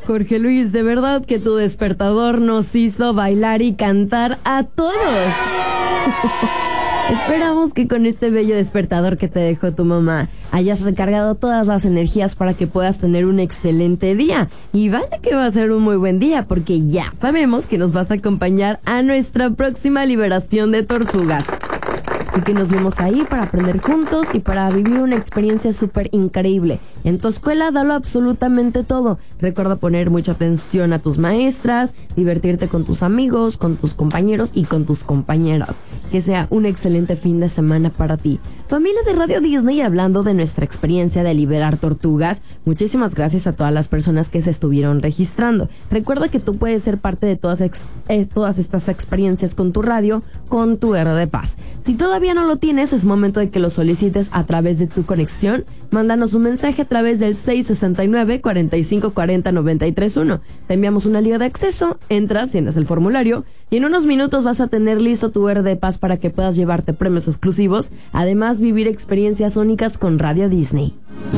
Jorge Luis, de verdad que tu despertador nos hizo bailar y cantar a todos. Esperamos que con este bello despertador que te dejó tu mamá hayas recargado todas las energías para que puedas tener un excelente día. Y vaya que va a ser un muy buen día, porque ya sabemos que nos vas a acompañar a nuestra próxima liberación de tortugas. Así que nos vemos ahí para aprender juntos y para vivir una experiencia súper increíble. En tu escuela, dalo absolutamente todo. Recuerda poner mucha atención a tus maestras, divertirte con tus amigos, con tus compañeros y con tus compañeras. Que sea un excelente fin de semana para ti. Familia de Radio Disney, hablando de nuestra experiencia de liberar tortugas, muchísimas gracias a todas las personas que se estuvieron registrando. Recuerda que tú puedes ser parte de todas estas experiencias con tu radio, con tu R de Paz. Si todavía no lo tienes, es momento de que lo solicites a través de tu conexión. Mándanos un mensaje a través del 669-4540-931. Te enviamos una liga de acceso, entras, llenas el formulario y en unos minutos vas a tener listo tu R de Paz para que puedas llevarte premios exclusivos, además vivir experiencias únicas con Radio Disney.